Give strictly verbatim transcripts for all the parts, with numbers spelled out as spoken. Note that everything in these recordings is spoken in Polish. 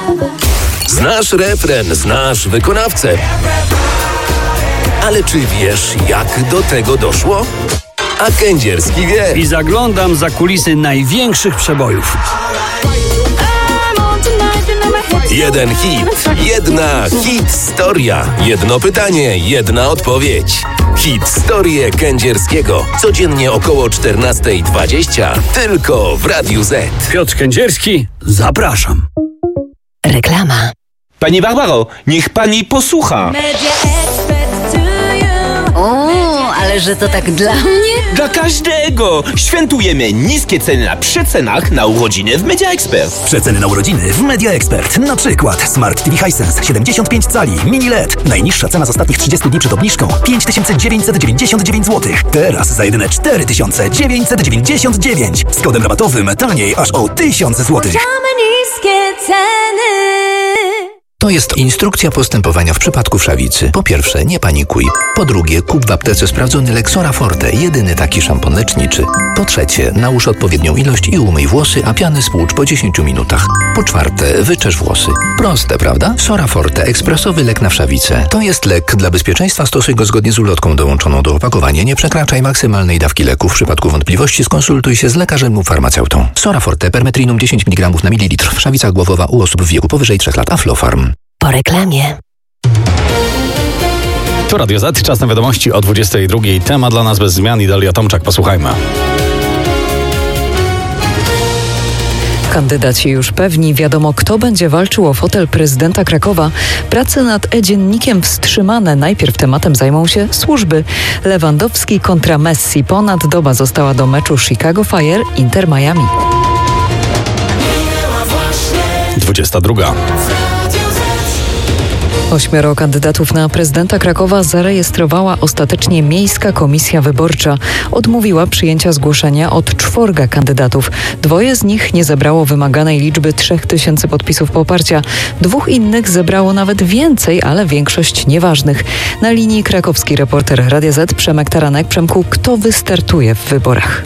Znasz refren, znasz wykonawcę. Ale czy wiesz, jak do tego doszło? A Kędzierski wie. I zaglądam za kulisy największych przebojów. Jeden hit, jedna hit-storia. Jedno pytanie, jedna odpowiedź. Hit-storię Kędzierskiego. Codziennie około czternasta dwadzieścia. Tylko w Radiu Z. Piotr Kędzierski, zapraszam. Reklama. Pani Barbaro, niech pani posłucha. O, ale że to tak dla mnie? Dla każdego! Świętujemy niskie ceny na przecenach na urodziny w Media Expert. Przeceny na urodziny w Media Expert. Na przykład Smart T V Hisense siedemdziesiąt pięć cali, mini L E D. Najniższa cena z ostatnich trzydziestu dni przed obniżką pięć tysięcy dziewięćset dziewięćdziesiąt dziewięć złotych. Teraz za jedyne cztery tysiące dziewięćset dziewięćdziesiąt dziewięć. Z kodem rabatowym taniej aż o tysiąc złotych. Niskie ceny. To jest instrukcja postępowania w przypadku wszawicy. Po pierwsze, nie panikuj. Po drugie, kup w aptece sprawdzony lek Sora Forte, jedyny taki szampon leczniczy. Po trzecie, nałóż odpowiednią ilość i umyj włosy, a piany spłucz po dziesięciu minutach. Po czwarte, wyczesz włosy. Proste, prawda? Sora Forte, ekspresowy lek na wszawicę. To jest lek. Dla bezpieczeństwa stosuj go zgodnie z ulotką dołączoną do opakowania. Nie przekraczaj maksymalnej dawki leku. W przypadku wątpliwości skonsultuj się z lekarzem lub farmaceutą. Sora Forte, permetrinum dziesięć miligramów na mililitr. Wszawica głowowa u osób w wieku powyżej trzech lat. Aflofarm. Po reklamie. To Radio Z, czas na wiadomości o dwudziestej drugiej. Temat dla nas bez zmian i Dalia Tomczak. Posłuchajmy. Kandydaci już pewni, wiadomo kto będzie walczył o fotel prezydenta Krakowa. Prace nad e-dziennikiem wstrzymane. Najpierw tematem zajmą się służby. Lewandowski kontra Messi. Ponad doba została do meczu Chicago Fire Inter Miami. dwudziesta druga. Ośmioro kandydatów na prezydenta Krakowa zarejestrowała ostatecznie Miejska Komisja Wyborcza. Odmówiła przyjęcia zgłoszenia od czworga kandydatów. Dwoje z nich nie zebrało wymaganej liczby trzech tysięcy podpisów poparcia. Dwóch innych zebrało nawet więcej, ale większość nieważnych. Na linii krakowski reporter Radia Z Przemek Taranek. Przemku, kto wystartuje w wyborach?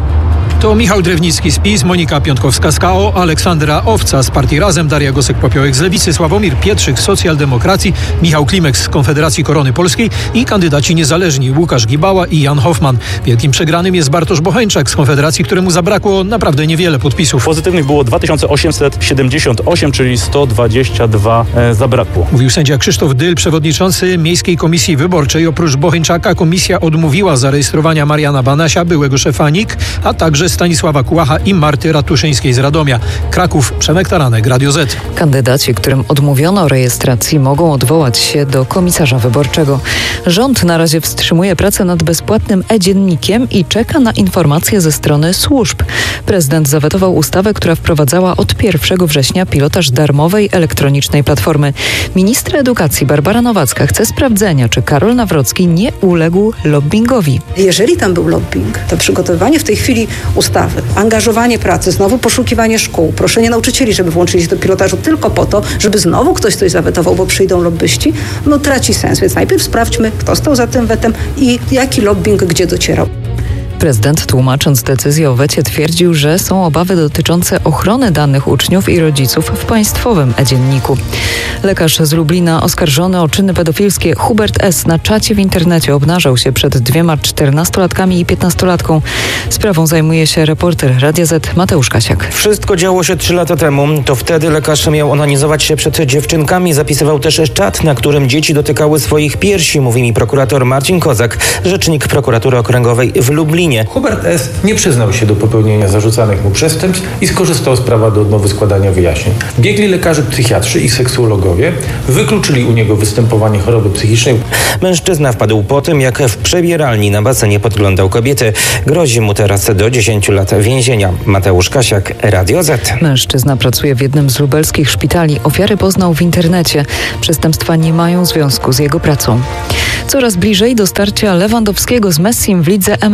To Michał Drewnicki z PiS, Monika Piątkowska z K O, Aleksandra Owca z Partii Razem, Daria Gosek-Popiołek z Lewicy, Sławomir Pietrzyk z Socjaldemokracji, Michał Klimek z Konfederacji Korony Polskiej i kandydaci niezależni Łukasz Gibała i Jan Hoffman. Wielkim przegranym jest Bartosz Bocheńczak z Konfederacji, któremu zabrakło naprawdę niewiele podpisów. Pozytywnych było dwa tysiące osiemset siedemdziesiąt osiem, czyli sto dwadzieścia dwa e, zabrakło. Mówił sędzia Krzysztof Dyl, przewodniczący Miejskiej Komisji Wyborczej. Oprócz Bocheńczaka komisja odmówiła zarejestrowania Mariana Banasia, byłego szefa N I K, a także Stanisława Kułacha i Marty Ratuszyńskiej z Radomia. Kraków, Przemek Taranek, Radio Z. Kandydaci, którym odmówiono rejestracji, mogą odwołać się do komisarza wyborczego. Rząd na razie wstrzymuje pracę nad bezpłatnym e-dziennikiem i czeka na informacje ze strony służb. Prezydent zawetował ustawę, która wprowadzała od pierwszego września pilotaż darmowej elektronicznej platformy. Ministra edukacji Barbara Nowacka chce sprawdzenia, czy Karol Nawrocki nie uległ lobbingowi. Jeżeli tam był lobbying, to przygotowywanie w tej chwili ustawy, angażowanie pracy, znowu poszukiwanie szkół, proszenie nauczycieli, żeby włączyli się do pilotażu tylko po to, żeby znowu ktoś coś zawetował, bo przyjdą lobbyści, no traci sens. Więc najpierw sprawdźmy, kto stał za tym wetem i jaki lobbying gdzie docierał. Prezydent, tłumacząc decyzję o wecie, twierdził, że są obawy dotyczące ochrony danych uczniów i rodziców w państwowym e-dzienniku. Lekarz z Lublina oskarżony o czyny pedofilskie Hubert S. na czacie w internecie obnażał się przed dwiema czternastolatkami i piętnastolatką. Sprawą zajmuje się reporter Radia Z Mateusz Kasiak. Wszystko działo się trzy lata temu. To wtedy lekarz miał onanizować się przed dziewczynkami. Zapisywał też czat, na którym dzieci dotykały swoich piersi, mówi mi prokurator Marcin Kozak, rzecznik prokuratury okręgowej w Lublinie. Hubert S. nie przyznał się do popełnienia zarzucanych mu przestępstw i skorzystał z prawa do odmowy składania wyjaśnień. Biegli lekarze psychiatrzy i seksuologowie wykluczyli u niego występowanie choroby psychicznej. Mężczyzna wpadł po tym, jak w przebieralni na basenie podglądał kobiety. Grozi mu teraz do dziesięciu lat więzienia. Mateusz Kasiak, Radio Z. Mężczyzna pracuje w jednym z lubelskich szpitali. Ofiary poznał w internecie. Przestępstwa nie mają związku z jego pracą. Coraz bliżej do starcia Lewandowskiego z Messim w lidze M L S.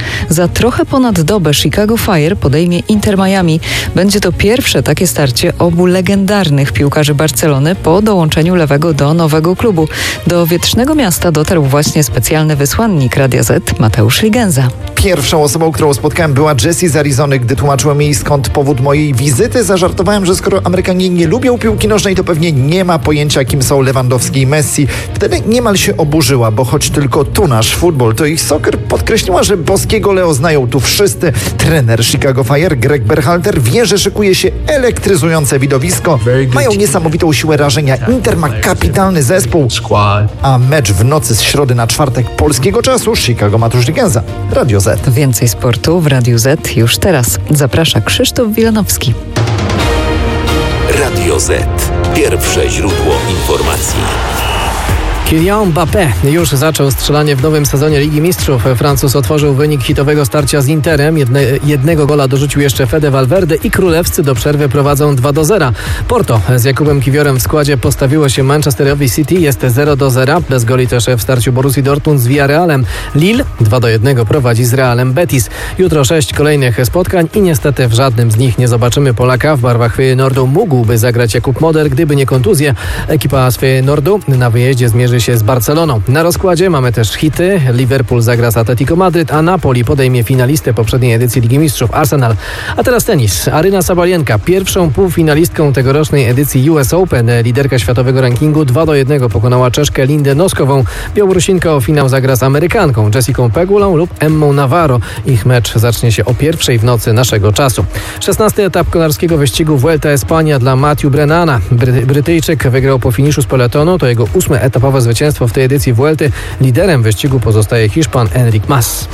Za trochę ponad dobę Chicago Fire podejmie Inter Miami. Będzie to pierwsze takie starcie obu legendarnych piłkarzy Barcelony po dołączeniu lewego do nowego klubu. Do wietrznego miasta dotarł właśnie specjalny wysłannik Radia Z, Mateusz Ligenza. Pierwszą osobą, którą spotkałem, była Jessie z Arizony. Gdy tłumaczyłem jej, skąd powód mojej wizyty, zażartowałem, że skoro Amerykanie nie lubią piłki nożnej, to pewnie nie ma pojęcia, kim są Lewandowski i Messi. Wtedy niemal się oburzyła, bo choć tylko tu nasz futbol, to ich soccer, podkreśliła, że boskiego Leo znają tu wszyscy. Trener Chicago Fire, Greg Berhalter, wie, że szykuje się elektryzujące widowisko. Mają niesamowitą siłę rażenia. Inter ma kapitalny zespół. A mecz w nocy z środy na czwartek polskiego czasu Chicago Mateusz Ligenza, Radio Z. Więcej sportu w Radiu Z już teraz. Zaprasza Krzysztof Wilanowski. Radio Z. Pierwsze źródło informacji. Kylian Mbappé już zaczął strzelanie w nowym sezonie Ligi Mistrzów. Francuz otworzył wynik hitowego starcia z Interem. Jedne, jednego gola dorzucił jeszcze Fede Valverde i królewscy do przerwy prowadzą dwa do zera. Porto z Jakubem Kiwiorem w składzie postawiło się Manchesterowi City. Jest zero do zera. Bez goli też w starciu Borussii Dortmund z Villarrealem. Lille dwa do jednego prowadzi z Realem Betis. Jutro sześć kolejnych spotkań i niestety w żadnym z nich nie zobaczymy Polaka. W barwach Feyenoordu mógłby zagrać Jakub Moder, gdyby nie kontuzje. Ekipa z Feyenoordu na wyjeździe zmierzy się z Barceloną. Na rozkładzie mamy też hity. Liverpool zagra z Atletico Madryt, a Napoli podejmie finalistę poprzedniej edycji Ligi Mistrzów Arsenal. A teraz tenis. Aryna Sabalenka, pierwszą półfinalistką tegorocznej edycji U S Open. Liderka światowego rankingu dwa do jednego pokonała Czeszkę Lindę Noskową. Białorusinka o finał zagra z Amerykanką Jessicą Pegulą lub Emmą Navarro. Ich mecz zacznie się o pierwszej w nocy naszego czasu. szesnasty etap kolarskiego wyścigu Vuelta Espania dla Matthew Brennana. Bry- Brytyjczyk wygrał po finiszu z peletonu. To jego ósme etapowe zwycięstwo w tej edycji Vuelty. Liderem wyścigu pozostaje Hiszpan Enric Mas.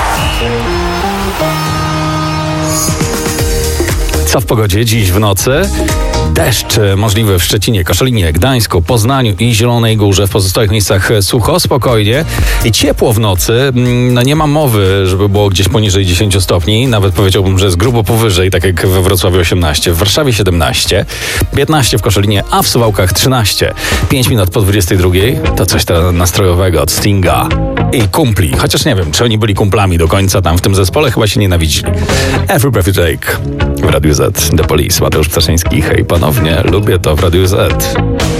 Co w pogodzie dziś w nocy? Deszcz możliwy w Szczecinie, Koszalinie, Gdańsku, Poznaniu i Zielonej Górze. W pozostałych miejscach sucho, spokojnie i ciepło w nocy. No nie ma mowy, żeby było gdzieś poniżej dziesięć stopni. Nawet powiedziałbym, że jest grubo powyżej, tak jak we Wrocławiu osiemnaście, w Warszawie siedemnaście, piętnaście w Koszalinie, a w Suwałkach trzynaście. pięć minut po dwudziestej drugiej to coś nastrojowego od Stinga i kumpli. Chociaż nie wiem, czy oni byli kumplami do końca tam w tym zespole, chyba się nienawidzili. Every Breath You Take w Radiu Z. The Police, Mateusz Ptaszyński. Hej, ponownie, lubię to w Radiu Z.